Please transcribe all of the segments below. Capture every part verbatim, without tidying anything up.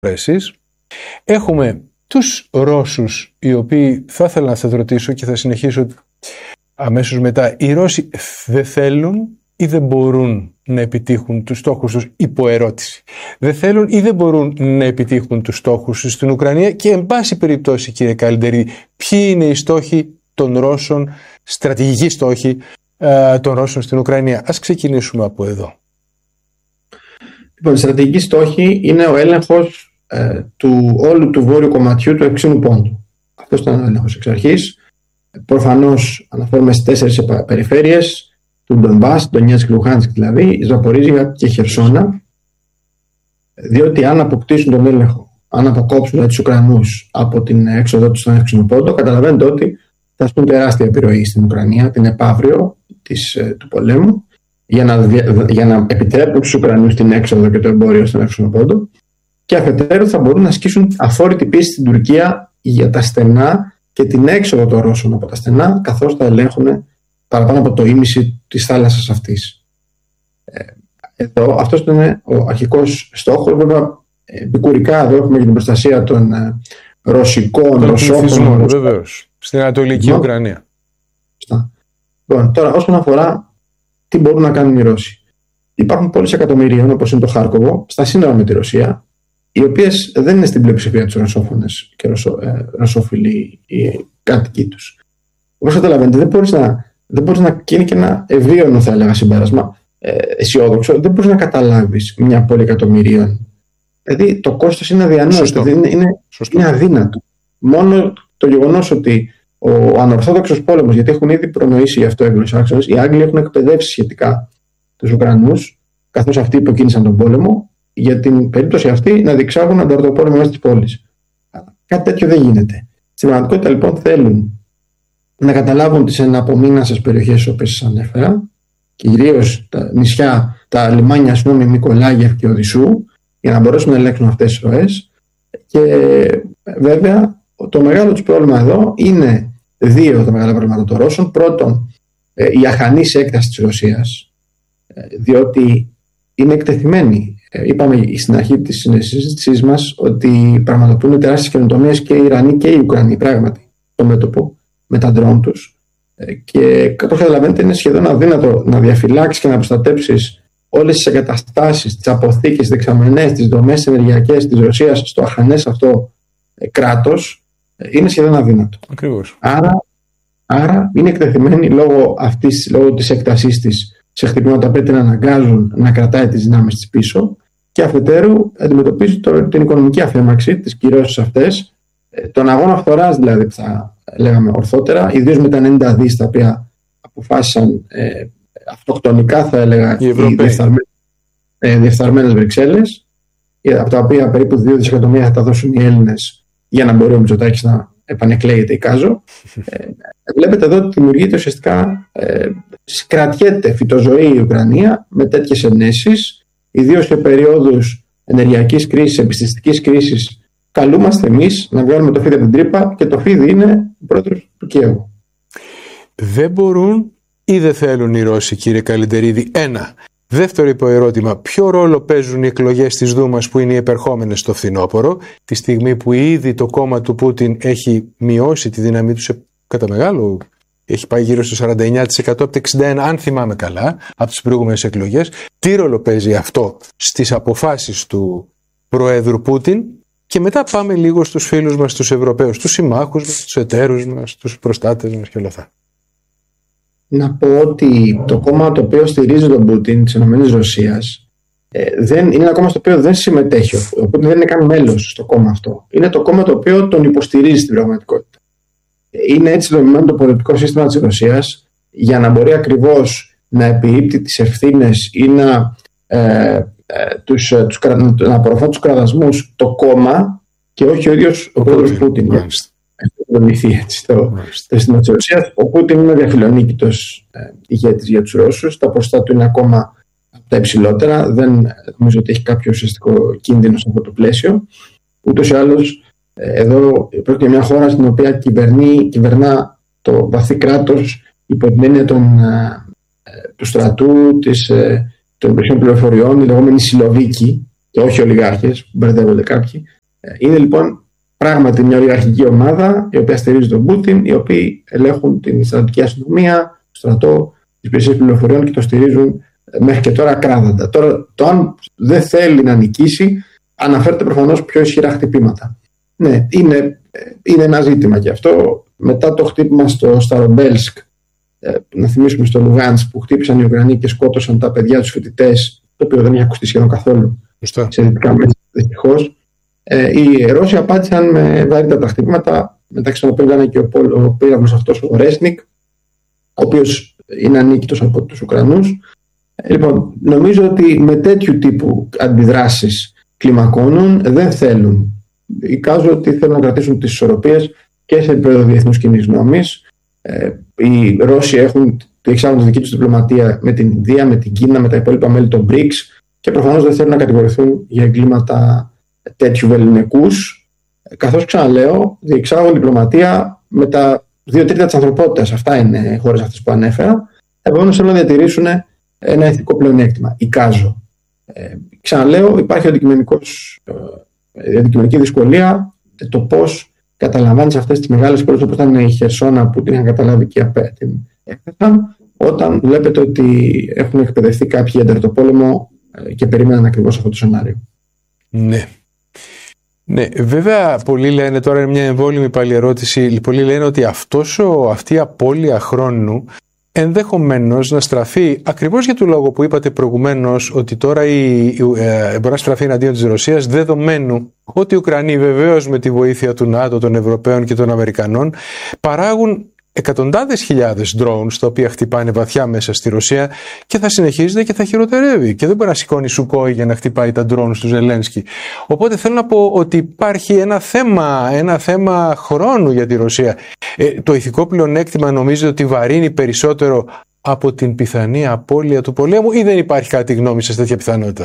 εσείς. Έχουμε τους Ρώσους, οι οποίοι θα ήθελα να σας ρωτήσω και θα συνεχίσω αμέσως μετά. Οι Ρώσοι δεν θέλουν ή δεν μπορούν να επιτύχουν τους στόχους τους, υποερώτηση. Δεν θέλουν ή δεν μπορούν να επιτύχουν τους στόχους τους στην Ουκρανία και εν πάση περιπτώσει, κύριε Καλντερίδη, ποιοι είναι οι στόχοι των Ρώσων, στρατηγικοί στόχοι ε, των Ρώσων στην Ουκρανία. Ας ξεκινήσουμε από εδώ. Λοιπόν, η στρατηγική στόχη είναι ο έλεγχος ε, του όλου του βόρειου κομματιού του Ευξήνου Πόντου. Αυτό ήταν ο έλεγχος εξ αρχής. Προφανώς αναφέρουμε στις τέσσερις περιφέρειες του Ντονμπάς, Ντονιέτσκ, Λουχάνσκ δηλαδή, Ζαπορίζια και Χερσόνα, διότι αν αποκτήσουν τον έλεγχο, αν αποκόψουν τους Ουκρανούς από την έξοδο τους στον Ευξήνο Πόντο, καταλαβαίνετε ότι θα ασκούν τεράστια επιρροή στην Ουκρανία, την επαύριο της, του πολέμου, για να, για να επιτρέπουν τους Ουκρανούς την έξοδο και το εμπόριο στον Ευξήνο Πόντο, και αφετέρου θα μπορούν να ασκήσουν αφόρητη πίεση στην Τουρκία για τα στενά και την έξοδο των Ρώσων από τα στενά, καθώς θα ελέγχουν παραπάνω από το ίμιση της θάλασσας αυτής. Εδώ, αυτός είναι ο αρχικός στόχος. Βέβαια, επικουρικά εδώ έχουμε και την προστασία των ε, ρωσικών, ρωσόφωνων. Βεβαίως, στην Ανατολική ναι. Ουκρανία. Λοιπόν, τώρα, όσον αφορά τι μπορούν να κάνουν οι Ρώσοι. Υπάρχουν πολλές εκατομμυρίων, όπως είναι το Χάρκοβο, στα σύνορα με τη Ρωσία, οι οποίες δεν είναι στην πλειοψηφία τους ρωσόφωνες και ρωσο, ε, ρωσόφιλοι οι κάτοικοι τους. Όπως καταλαβαίνετε, δεν μπορείς να. Δεν μπορείς να γίνει και ένα ευίωνο, θα έλεγα, συμπέρασμα ε, αισιόδοξο. Δεν μπορείς να καταλάβεις μια πόλη εκατομμυρίων. Δηλαδή το κόστος είναι αδιανόητο. Είναι, είναι, είναι αδύνατο. Μόνο το γεγονός ότι ο ανορθόδοξος πόλεμος, γιατί έχουν ήδη προνοήσει γι' αυτό οι Αγγλοσάξονες, οι Άγγλοι έχουν εκπαιδεύσει σχετικά τους Ουκρανούς, καθώς αυτοί υποκίνησαν τον πόλεμο, για την περίπτωση αυτή να διεξάγουν ανταρτοπόλεμο μέσα της πόλης. Κάτι τέτοιο δεν γίνεται. Στην πραγματικότητα λοιπόν θέλουν να καταλάβουν τις εναπομείνασες περιοχές όπως σας ανέφερα, κυρίως τα νησιά, τα λιμάνια, συγγνώμη, Μικολάγεφ και Οδυσσού, για να μπορέσουν να ελέγξουν αυτές τις ροές. Και βέβαια το μεγάλο τους πρόβλημα εδώ είναι δύο τα μεγάλα προβλήματα των Ρώσων. Πρώτον, η αχανής έκταση της Ρωσίας, διότι είναι εκτεθειμένοι. Είπαμε στην αρχή της συζήτησής μας ότι πραγματοποιούν τεράστιες καινοτομίες και οι Ιρανοί και οι Ουκρανοί, πράγματι, στο μέτωπο με τα ντρόν τους, και όπως καταλαβαίνετε είναι σχεδόν αδύνατο να διαφυλάξεις και να προστατέψεις όλες τις εγκαταστάσεις, τις αποθήκες, τις δεξαμενές, τις δομές ενεργειακές της Ρωσίας στο αχανές αυτό κράτος. Είναι σχεδόν αδύνατο. Ακριβώς. Άρα, άρα είναι εκτεθειμένοι λόγω, αυτής, λόγω της έκτασής της σε χτυπήματα που την αναγκάζουν να κρατάει τις δυνάμεις της πίσω, και αφετέρου αντιμετωπίζει το, την οικονομική αφέμαξη, τις κυρώσεις αυτές, τον αγώνα φθοράς δηλαδή, που θα λέγαμε ορθότερα, ιδίως με τα ενενήντα δις τα οποία αποφάσισαν ε, αυτοκτονικά, θα έλεγα, οι, οι διεφθαρμένες, ε, διεφθαρμένες Βρυξέλλες, από τα οποία περίπου δύο δισεκατομμύρια θα τα δώσουν οι Έλληνες για να μπορεί ο Μητσοτάκης να επανεκλέγεται η Κάζο. Ε, βλέπετε εδώ ότι δημιουργείται ουσιαστικά, ε, κρατιέται φυτοζωή η Ουκρανία με τέτοιες ενέσεις, ιδίως σε περίοδους ενεργειακής κρίσης, επιστημιστικής κρίσης. Καλούμαστε εμείς να βγάλουμε το φίδι από την τρύπα, και το φίδι είναι ο πρόεδρος του Κιέβου. Δεν μπορούν ή δεν θέλουν οι Ρώσοι, κύριε Καλντερίδη? Ένα. Δεύτερο υποερώτημα, ποιο ρόλο παίζουν οι εκλογές της Δούμας που είναι οι επερχόμενες στο φθινόπωρο, τη στιγμή που ήδη το κόμμα του Πούτιν έχει μειώσει τη δύναμή του σε, κατά μεγάλο, έχει πάει γύρω στο σαράντα εννέα τοις εκατό από τα εξήντα ένα, αν θυμάμαι καλά, από τις προηγούμενες εκλογές. Τι ρόλο παίζει αυτό στις αποφάσεις του Προέδρου Πούτιν? Και μετά πάμε λίγο στους φίλους μας, τους Ευρωπαίους, τους συμμάχους μας, τους εταίρους μας, τους προστάτες μας και όλα αυτά. Να πω ότι το κόμμα το οποίο στηρίζει τον Πούτιν της ΗΠΑ ε, δεν, είναι ένα κόμμα στο οποίο δεν συμμετέχει. Ο Πούτιν δεν είναι καν μέλος στο κόμμα αυτό. Είναι το κόμμα το οποίο τον υποστηρίζει στην πραγματικότητα. Είναι έτσι δομημένο το πολιτικό σύστημα της Ρωσίας, για να μπορεί ακριβώς να επιρρύπτει τις ευθύνες ή να, ε, ε, τους, τους, να απορροφά τους κραδασμούς το κόμμα, και όχι ο ίδιος ο πρόεδρος Πούτιν. Έτσι, το, το σύστημα της Ρωσίας. Ο Πούτιν είναι διαφιλονίκητος ε, ηγέτης για τους Ρώσους. Τα ποσοστά του είναι ακόμα από τα υψηλότερα. Δεν νομίζω ότι έχει κάποιο ουσιαστικό κίνδυνο σε αυτό το πλαίσιο. Ούτως ή άλλως, ε, εδώ πρόκειται μια χώρα στην οποία κυβερνεί, κυβερνά το βαθύ κράτος υπό την έννοια των, ε, του στρατού, της, ε, των υπηρεσιών πληροφοριών, η λεγόμενη Σιλοβίκη, και όχι ολιγάρχες, μπερδεύονται κάποιοι. Είναι λοιπόν πράγματι μια ολιγαρχική ομάδα η οποία στηρίζει τον Πούτιν, οι οποίοι ελέγχουν την στρατιωτική αστυνομία, το στρατό, τις υπηρεσίες πληροφοριών και το στηρίζουν μέχρι και τώρα ακράδαντα. Τώρα, το αν δεν θέλει να νικήσει, αναφέρεται προφανώς πιο ισχυρά χτυπήματα. Ναι, είναι, είναι ένα ζήτημα και αυτό. Μετά το χτύπημα στο Σταρομπέλσκ, να θυμίσουμε στο Λουγάνσκ, που χτύπησαν οι Ουκρανοί και σκότωσαν τα παιδιά τους φοιτητές, το οποίο δεν είχε ακουστεί σχεδόν καθόλου σε δυτικά μέσα, δυστυχώς. Οι Ρώσοι απάντησαν με βαρύτατα χτυπήματα, μεταξύ των οποίων ήταν και ο, ο πύραυλος αυτός, ο Ρέσνικ, ο οποίος είναι ανίκητος από τους Ουκρανούς. Λοιπόν, νομίζω ότι με τέτοιου τύπου αντιδράσεις κλιμακώνουν, δεν θέλουν. Εικάζω ότι θέλουν να κρατήσουν τις ισορροπίες και σε επίπεδο διεθνούς κοινής νόμης. Ε, οι Ρώσοι έχουν εξάγουν τη δική τους διπλωματία με την Ινδία, με την Κίνα, με τα υπόλοιπα μέλη των μπρικς και προφανώς δεν θέλουν να κατηγορηθούν για εγκλήματα τέτοιου βεληνικούς. Καθώς ξαναλέω, διεξάγουν διπλωματία με τα δύο τρίτα της ανθρωπότητας. Αυτά είναι οι χώρες αυτές που ανέφερα. Επομένως θέλουν να διατηρήσουν ένα ηθικό πλεονέκτημα. Εικάζω. Ε, ξαναλέω, υπάρχει αντικειμενικός, ε, αντικειμενική δυσκολία ε, το πώς καταλαμβάνεις αυτές τις μεγάλες πόλεις όπως ήταν η Χερσόνα που την είχαν καταλάβει και την έκθεσαν, όταν βλέπετε ότι έχουν εκπαιδευτεί κάποιοι για τερτοπόλεμο ε, και περίμεναν ακριβώς αυτό το σενάριο. Ναι. Ναι, βέβαια πολλοί λένε, τώρα είναι μια εμβόλυμη πάλι ερώτηση, πολλοί λένε ότι αυτός ο, αυτή η απώλεια χρόνου ενδεχομένως να στραφεί ακριβώς για το λόγο που είπατε προηγουμένως, ότι τώρα η, η, ε, μπορεί να στραφεί εναντίον της Ρωσίας, δεδομένου ότι οι Ουκρανοί βεβαίως με τη βοήθεια του ΝΑΤΟ, των Ευρωπαίων και των Αμερικανών παράγουν εκατοντάδες χιλιάδες drones τα οποία χτυπάνε βαθιά μέσα στη Ρωσία και θα συνεχίζεται και θα χειροτερεύει και δεν μπορεί να σηκώνει Σουκόι για να χτυπάει τα drones του Ζελένσκι. Οπότε θέλω να πω ότι υπάρχει ένα θέμα, ένα θέμα χρόνου για τη Ρωσία. Ε, το ηθικό πλεονέκτημα νομίζετε ότι βαρύνει περισσότερο από την πιθανή απώλεια του πολέμου ή δεν υπάρχει κάτι γνώμη σε τέτοια πιθανότητα?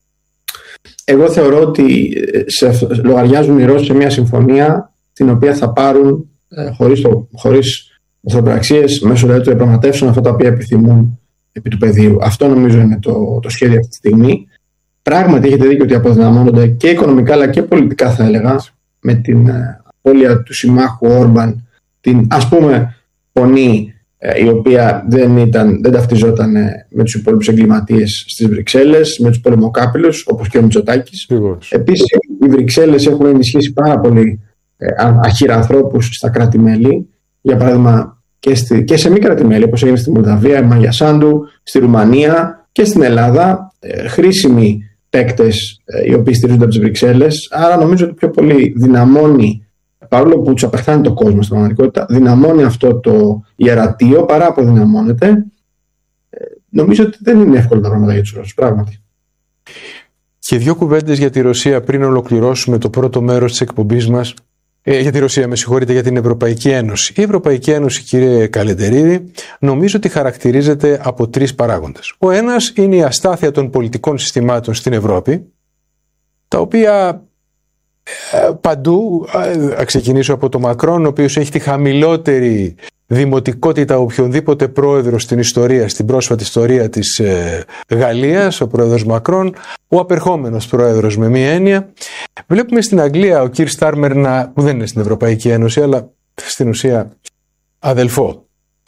Εγώ θεωρώ ότι σε, λογαριάζουν οι Ρώσοι σε μια συμφωνία την οποία θα πάρουν ε, χωρίς, το, χωρίς εχθροπραξίες μέσω δηλαδή των διαπραγματεύσεων αυτά τα οποία επιθυμούν επί του πεδίου. Αυτό νομίζω είναι το, το σχέδιο αυτή τη στιγμή. Πράγματι έχετε δίκιο ότι αποδυναμώνονται και οικονομικά αλλά και πολιτικά, θα έλεγα, με την ε, απώλεια του συμμάχου Όρμπαν, την ας πούμε φωνή ε, η οποία δεν, ήταν, δεν ταυτιζόταν ε, με τους υπόλοιπους εγκληματίες στις Βρυξέλλες, με τους πολεμοκάπηλους όπως και ο Μητσοτάκης. Επίσης οι Βρυξέλλες έχουν ενισχύσει πάρα πολύ ε, αχύρα ανθρώπους στα κράτη-μέλη. Για παράδειγμα και, στη, και σε μη κράτη-μέλη, όπως έγινε στη Μολδαβία, η Μάγια Σάντου, στη Ρουμανία και στην Ελλάδα, ε, χρήσιμοι παίκτες ε, οι οποίοι στηρίζονται από τις Βρυξέλλες. Άρα νομίζω ότι πιο πολύ δυναμώνει, παρόλο που τους απεχθάνει το κόσμο στην πραγματικότητα, δυναμώνει αυτό το ιερατείο παρά αποδυναμώνεται. Ε, νομίζω ότι δεν είναι εύκολα τα πράγματα για τους Ρώσους, πράγματι. Και δύο κουβέντες για τη Ρωσία πριν ολοκληρώσουμε το πρώτο μέρος της εκπομπής μας. Ε, για τη Ρωσία, με συγχωρείτε, για την Ευρωπαϊκή Ένωση. Η Ευρωπαϊκή Ένωση, κύριε Καλεντερίδη, νομίζω ότι χαρακτηρίζεται από τρεις παράγοντες. Ο ένας είναι η αστάθεια των πολιτικών συστημάτων στην Ευρώπη, τα οποία ε, παντού, ε, ξεκινήσω από το Μακρόν, ο οποίος έχει τη χαμηλότερη δημοτικότητα οποιονδήποτε πρόεδρο στην ιστορία, στην πρόσφατη ιστορία της ε, Γαλλίας, ο πρόεδρος Μακρόν, ο απερχόμενος πρόεδρος με μία έννοια. Βλέπουμε στην Αγγλία ο Κίρ Στάρμερ, να, που δεν είναι στην Ευρωπαϊκή Ένωση, αλλά στην ουσία αδελφό.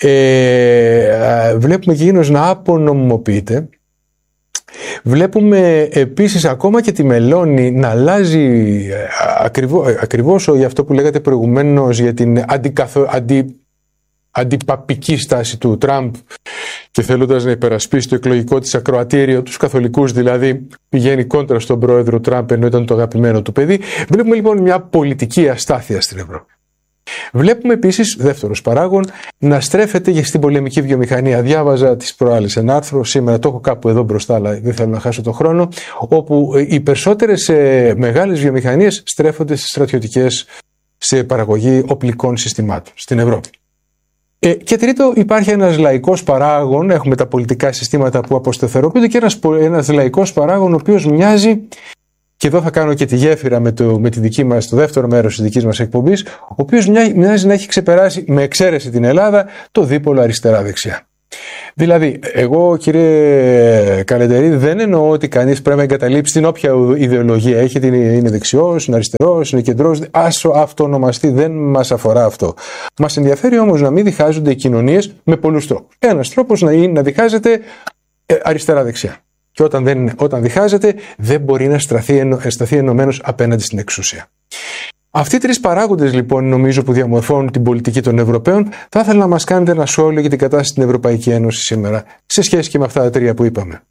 Ε, βλέπουμε και εκείνος να απονομιμοποιείται. Βλέπουμε επίσης ακόμα και τη Μελώνη να αλλάζει ακριβώς, ακριβώς για αυτό που λέγατε προηγουμένως για την αντικαθο, αντι, αντιπαπική στάση του Τραμπ και θέλοντας να υπερασπίσει το εκλογικό της ακροατήριο, τους καθολικούς δηλαδή, πηγαίνει κόντρα στον πρόεδρο Τραμπ ενώ ήταν το αγαπημένο του παιδί. Βλέπουμε λοιπόν μια πολιτική αστάθεια στην Ευρώπη. Βλέπουμε επίσης, δεύτερος παράγον, να στρέφεται για στην πολεμική βιομηχανία. Διάβαζα τις προάλλες ένα άρθρο, σήμερα το έχω κάπου εδώ μπροστά, αλλά δεν θέλω να χάσω τον χρόνο, όπου οι περισσότερες ε, μεγάλες βιομηχανίες στρέφονται στις στρατιωτικές, σε παραγωγή οπλικών συστημάτων στην Ευρώπη. Ε, και τρίτο, υπάρχει ένας λαϊκός παράγων, έχουμε τα πολιτικά συστήματα που αποστεθεροποιούνται και ένας, ένας λαϊκός παράγων ο οποίος μοιάζει, και εδώ θα κάνω και τη γέφυρα με το, με τη δική μας, το δεύτερο μέρος της δικής μας εκπομπής, ο οποίος μοιάζει να έχει ξεπεράσει, με εξαίρεση την Ελλάδα, το δίπολο αριστερά-δεξιά. Δηλαδή, εγώ κύριε Καλεντερίδη δεν εννοώ ότι κανείς πρέπει να εγκαταλείψει την όποια ιδεολογία έχει, είναι δεξιός, είναι αριστερός, είναι κεντρός, άσο αυτονομαστεί, δεν μας αφορά αυτό. Μας ενδιαφέρει όμως να μην διχάζονται οι κοινωνίες με πολλούς τρόπους. Ένας τρόπος να, να διχάζεται αριστερά-δεξιά. Και όταν, δεν, όταν διχάζεται δεν μπορεί να σταθεί, σταθεί ενωμένος απέναντι στην εξουσία. Αυτοί οι τρεις παράγοντες λοιπόν νομίζω που διαμορφώνουν την πολιτική των Ευρωπαίων, θα ήθελα να μας κάνετε ένα σχόλιο για την κατάσταση στην Ευρωπαϊκή Ένωση σήμερα, σε σχέση και με αυτά τα τρία που είπαμε.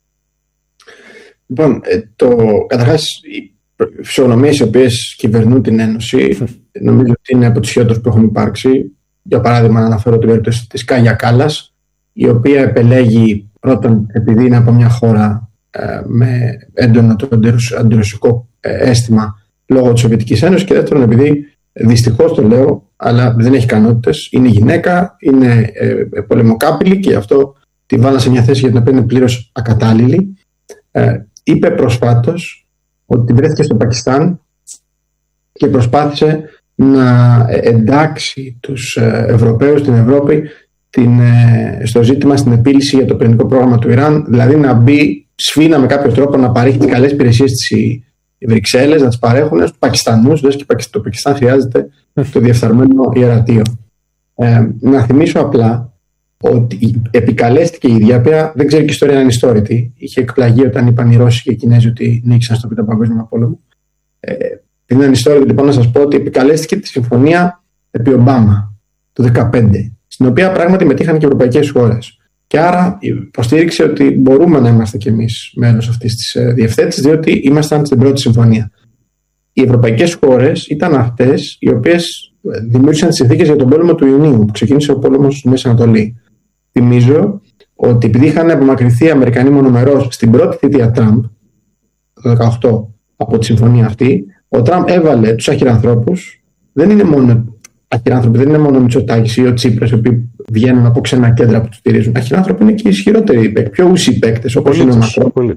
Λοιπόν, το, καταρχάς οι φυσιογνωμίες οι οποίες κυβερνούν την Ένωση νομίζω ότι είναι από τις χειρότερες που έχουν υπάρξει. Για παράδειγμα, να αναφέρω την περίπτωση της Κάγια Κάλλας, η οποία επελέγει πρώτον επειδή είναι από μια χώρα ε, με έντονο το αντιρωσικό ε, αίσθημα λόγω της Σοβιετικής Ένωσης, και δεύτερον επειδή δυστυχώς το λέω, αλλά δεν έχει ικανότητες, είναι γυναίκα, είναι ε, ε, πολεμοκάπηλη και γι' αυτό τη βάλα σε μια θέση για την οποία είναι πλήρως ακατάλληλη. Ε, είπε προσφάτως ότι βρέθηκε στο Πακιστάν και προσπάθησε να εντάξει τους ε, Ευρωπαίους στην Ευρώπη την, ε, στο ζήτημα, στην επίλυση για το πυρηνικό πρόγραμμα του Ιράν, δηλαδή να μπει σφίνα με κάποιο τρόπο να παρέχει τις καλές υπηρεσίες της οι Βρυξέλλες, να τις παρέχουν στους Πακιστανούς, δες και το Πακιστάν χρειάζεται το διεφθαρμένο ιερατείο. Ε, να θυμίσω απλά ότι επικαλέστηκε η ίδια, οποία δεν ξέρει και η ιστορία να είναι ιστόρητη. Είχε εκπλαγεί όταν είπαν οι Ρώσοι και οι Κινέζοι ότι νίκησαν στο Π' Παγκόσμιο Πόλεμο. Ε, είναι ανιστόρητη λοιπόν να σας πω ότι επικαλέστηκε τη συμφωνία επί Ομπάμα του δύο χιλιάδες δεκαπέντε, στην οποία πράγματι μετήχαν και ευρωπαϊκές χώρες. Και άρα υποστήριξε ότι μπορούμε να είμαστε κι εμείς μέρος αυτής της διευθέτησης, διότι ήμασταν στην πρώτη συμφωνία. Οι ευρωπαϊκές χώρες ήταν αυτές οι οποίες δημιούργησαν τις συνθήκες για τον πόλεμο του Ιουνίου, που ξεκίνησε ο πόλεμος στη Μέση Ανατολή. Θυμίζω ότι επειδή είχαν απομακρυνθεί οι Αμερικανοί μονομερώς στην πρώτη θητεία Τραμπ, το δύο χιλιάδες δεκαοκτώ, από τη συμφωνία αυτή, ο Τραμπ έβαλε τους αχυρανθρώπους. Δεν είναι μόνο αχυράνθρωποι, δεν είναι μόνο ο Μητσοτάκης ή ο Τσίπρας, οι οποίοι βγαίνουν από ξένα κέντρα που τους στηρίζουν. Αχυράνθρωποι είναι και οι ισχυρότεροι παίκτες, πιο ούσιοι παίκτες, όπως είναι ο Μακρόν.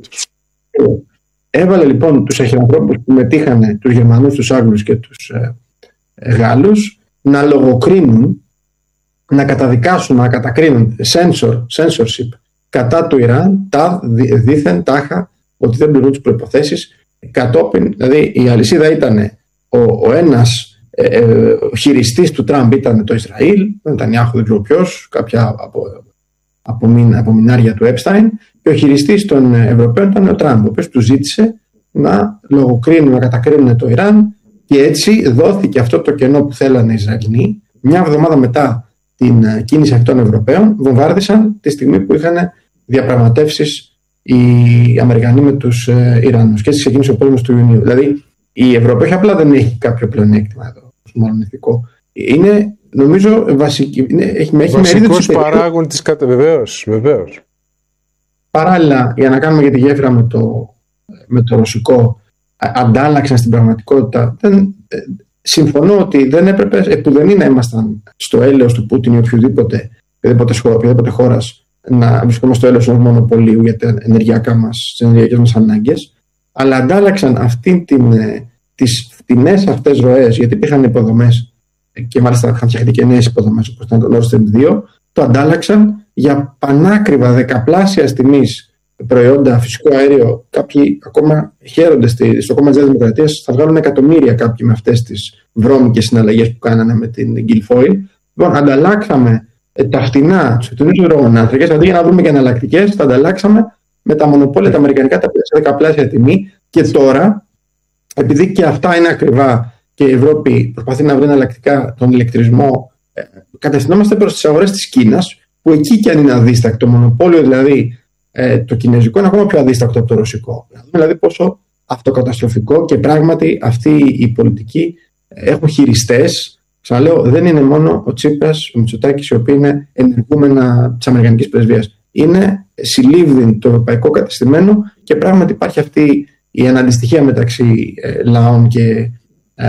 Έβαλε λοιπόν τους αχυρανθρώπους που μετήχαν, τους Γερμανούς, τους Άγγλους και τους ε, ε, Γάλλους, να λογοκρίνουν, να καταδικάσουν, να κατακρίνουν censor, censorship κατά του Ιράν, τα δήθεν τάχα ότι δεν πληρούν τις προϋποθέσεις. Κατόπιν, δηλαδή η αλυσίδα ήταν ο, ο ένας ε, ε, ο χειριστής του Τραμπ ήταν το Ισραήλ, δεν ήταν Νετανιάχου, δεν ξέρω ποιος, κάποια από, από, μην, από μινάρια του Epstein, και ο χειριστής των Ευρωπαίων ήταν ο Τραμπ, ο οποίος του ζήτησε να λογοκρίνουν, να κατακρίνουν το Ιράν, και έτσι δόθηκε αυτό το κενό που θέλανε οι Ισραηλοί. Μια εβδομάδα μετά την κίνηση αυτών των Ευρωπαίων, βομβάρδισαν τη στιγμή που είχαν διαπραγματεύσεις οι Αμερικανοί με τους ε, Ιρανούς, και έτσι ξεκίνησε ο πόλεμος του Ιουνίου. Δηλαδή η Ευρώπη όχι απλά δεν έχει κάποιο πλεονέκτημα εδώ, μάλλον ηθικό. Είναι, νομίζω, βασική, είναι, έχει, έχει βασικός παράγον της κατα... Βεβαίως, βεβαίως. Παράλληλα, για να κάνουμε για τη γέφυρα με το, με το ρωσικό, αντάλλαξαν στην πραγματικότητα. Δεν, συμφωνώ ότι δεν έπρεπε, επουδενή να ήμασταν στο έλεος του Πούτιν ή οποιοδήποτε, οποιοδήποτε χώρας, να βρισκόμαστε στο έλεος ενός μονοπωλίου για τα ενεργειακά μας, τις ενεργειακές μας ανάγκες, αλλά αντάλλαξαν αυτή την, τις φτηνές αυτές ροές, γιατί υπήρχαν υποδομές και μάλιστα είχαν φτιαχτεί και νέες υποδομές όπως ήταν το Nord Stream δύο, το αντάλλαξαν για πανάκριβα δεκαπλάσια τιμής προϊόντα, φυσικό αέριο. Κάποιοι ακόμα χαίρονται στη, στο κόμμα της Δημοκρατίας, θα βγάλουν εκατομμύρια κάποιοι με αυτές τις βρώμικες συναλλαγές που κάνανε με την Guilfoyle. Λοιπόν, ανταλλάξαμε τα φτηνά, τους φτηνούς υδρογονάνθρακες, αντί για να βρούμε και εναλλακτικές, τα ανταλλάξαμε με τα μονοπόλια τα αμερικανικά, τα οποία σε δεκαπλάσια τιμή. Και τώρα, επειδή και αυτά είναι ακριβά και η Ευρώπη προσπαθεί να βρει εναλλακτικά τον ηλεκτρισμό, ε, κατευθυνόμαστε προς τις αγορές της Κίνας, που εκεί και αν είναι αδίστακτο, το μονοπόλιο δηλαδή ε, το κινέζικο είναι ακόμα πιο αδίστακτο από το ρωσικό. Δηλαδή πόσο αυτοκαταστροφικό, και πράγματι αυτή η πολιτική έχουν χειριστές. Ξαναλέω, δεν είναι μόνο ο Τσίπρας, ο Μητσοτάκης, οι οποίοι είναι ενεργούμενα της Αμερικανικής πρεσβείας. Είναι συλλήβδιν το ευρωπαϊκό κατεστημένο, και πράγματι υπάρχει αυτή η αναντιστοιχία μεταξύ ε, λαών και ε,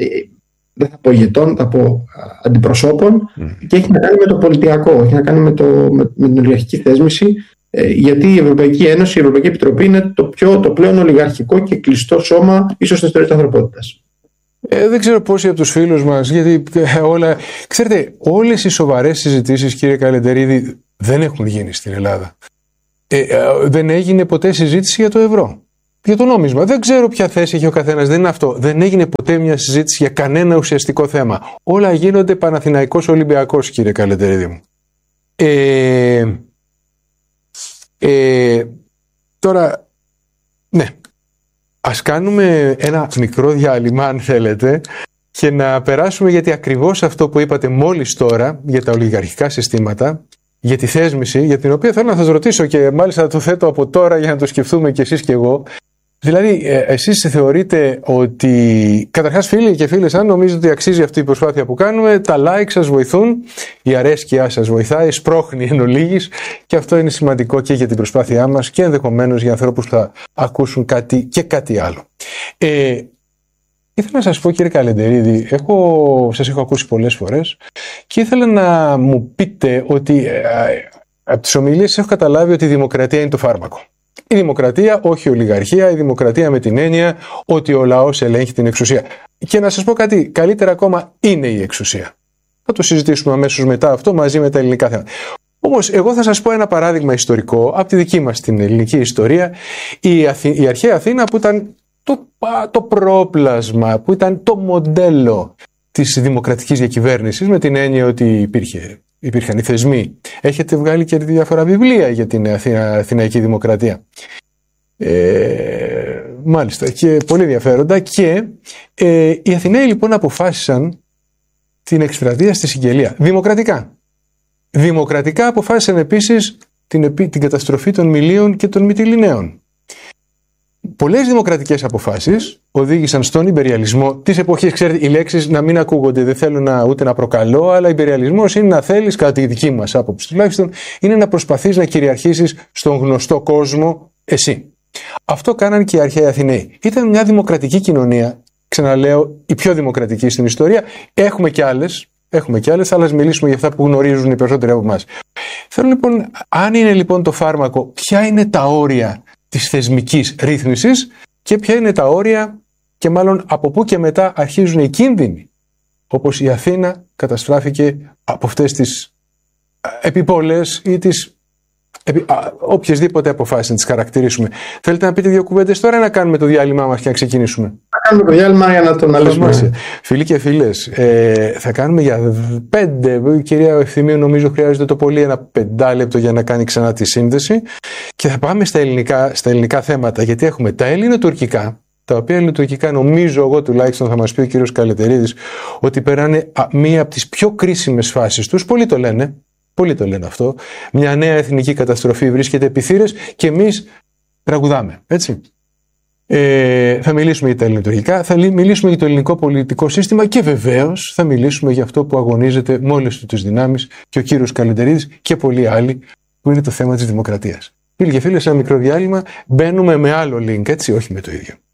δεν θα πω ηγετών, θα πω αντιπροσώπων, mm. και έχει να κάνει με το πολιτιακό, έχει να κάνει με, το, με, με την ολιγαρχική θέσμηση, ε, γιατί η Ευρωπαϊκή Ένωση, η Ευρωπαϊκή Επιτροπή είναι το, πιο, το πλέον ολιγαρχικό και κλειστό σώμα ίσως στην ιστορία της ανθρωπότητας. Ε, δεν ξέρω πόσοι από τους φίλους μας, γιατί ε, όλα... Ξέρετε, όλες οι σοβαρές συζητήσεις, κύριε Καλεντερίδη, Δεν έχουν γίνει στην Ελλάδα. Ε, ε, δεν έγινε ποτέ συζήτηση για το ευρώ. Για το νόμισμα. Δεν ξέρω ποια θέση έχει ο καθένας. Δεν είναι αυτό. Δεν έγινε ποτέ μια συζήτηση για κανένα ουσιαστικό θέμα. Όλα γίνονται Παναθηναϊκός Ολυμπιακός, κύριε Καλεντερίδη μου. Ε, ε, τώρα, ναι. Ας κάνουμε ένα μικρό διάλειμμα, αν θέλετε, και να περάσουμε, γιατί ακριβώς αυτό που είπατε μόλις τώρα για τα ολιγαρχικά συστήματα, για τη θέσμηση, για την οποία θέλω να σας ρωτήσω και μάλιστα το θέτω από τώρα για να το σκεφτούμε κι εσείς κι εγώ. Δηλαδή, εσείς θεωρείτε ότι, καταρχάς φίλοι και φίλες, αν νομίζετε ότι αξίζει αυτή η προσπάθεια που κάνουμε, τα like σας βοηθούν, η αρέσκειά σας βοηθάει, σπρώχνει εν ολίγης, και αυτό είναι σημαντικό και για την προσπάθειά μας και ενδεχομένως για ανθρώπους που θα ακούσουν κάτι και κάτι άλλο. Ε, ήθελα να σας πω, κύριε Καλεντερίδη, έχω, σας έχω ακούσει πολλές φορές και ήθελα να μου πείτε ότι ε, από τις ομιλίες έχω καταλάβει ότι η δημοκρατία είναι το φάρμακο. Η δημοκρατία, όχι η ολιγαρχία, η δημοκρατία με την έννοια ότι ο λαός ελέγχει την εξουσία. Και να σας πω κάτι, καλύτερα ακόμα είναι η εξουσία. Θα το συζητήσουμε αμέσως μετά αυτό μαζί με τα ελληνικά θέματα. Όμως, εγώ θα σας πω ένα παράδειγμα ιστορικό από τη δική μας την ελληνική ιστορία. Η, Αθή, η αρχαία Αθήνα, που ήταν το, το πρόπλασμα, που ήταν το μοντέλο της δημοκρατικής διακυβέρνησης, με την έννοια ότι υπήρχε. Υπήρχαν οι θεσμοί. Έχετε βγάλει και διάφορα βιβλία για την Αθήνα, Αθηναϊκή Δημοκρατία. Ε, μάλιστα, και πολύ ενδιαφέροντα. Και ε, οι Αθηναίοι λοιπόν αποφάσισαν την εκστρατεία στη Σικελία. Δημοκρατικά. Δημοκρατικά αποφάσισαν επίσης την, την καταστροφή των Μιλίων και των Μυτιληναίων. Πολλές δημοκρατικές αποφάσεις οδήγησαν στον υπεριαλισμό της εποχής. Ξέρετε, οι λέξεις να μην ακούγονται, δεν θέλω να, ούτε να προκαλώ, αλλά υπεριαλισμός είναι να θέλεις, κατά τη δική μας άποψη τουλάχιστον, είναι να προσπαθείς να κυριαρχήσεις στον γνωστό κόσμο εσύ. Αυτό κάναν και οι αρχαίοι Αθηναίοι. Ήταν μια δημοκρατική κοινωνία, ξαναλέω, η πιο δημοκρατική στην ιστορία. Έχουμε κι άλλες, έχουμε κι άλλες, αλλά ας μιλήσουμε για αυτά που γνωρίζουν οι περισσότεροι από εμάς. Θέλω λοιπόν, αν είναι λοιπόν το φάρμακο, ποια είναι τα όρια της θεσμικής ρύθμισης και ποια είναι τα όρια και μάλλον από πού και μετά αρχίζουν οι κίνδυνοι, όπως η Αθήνα καταστράφηκε από αυτές τις επιπόλες ή τις επι... οποιασδήποτε αποφάσεις να τις χαρακτηρίσουμε. Θέλετε να πείτε δύο κουβέντες τώρα ή να κάνουμε το διάλειμμα μας και να ξεκινήσουμε? Να κάνουμε το διάλειμμα για να το αναλύσουμε. Φίλοι και φίλες, ε, θα κάνουμε για πέντε, η κυρία Ευθυμίου νομίζω χρειάζεται το πολύ ένα πεντάλεπτο για να κάνει ξανά τη σύνδεση, και θα πάμε στα ελληνικά, στα ελληνικά θέματα, γιατί έχουμε τα ελληνοτουρκικά, τα οποία ελληνοτουρκικά νομίζω εγώ τουλάχιστον, θα μας πει ο κύριος Καλεντερίδης, ότι περάνε μία από τις πιο κρίσιμες φάσεις τους. Πολλοί το λένε. Πολλοί το λένε αυτό. Μια νέα εθνική καταστροφή βρίσκεται επί θύρες και εμείς τραγουδάμε. Έτσι. Ε, θα μιλήσουμε για τα ελληνοτουρκικά, θα μιλήσουμε για το ελληνικό πολιτικό σύστημα και βεβαίως θα μιλήσουμε για αυτό που αγωνίζεται με όλες του τις δυνάμεις και ο κύριος Καλεντερίδης και πολλοί άλλοι, που είναι το θέμα της δημοκρατίας. Φίλοι και φίλες, ένα μικρό διάλειμμα. Μπαίνουμε με άλλο link, έτσι, όχι με το ίδιο.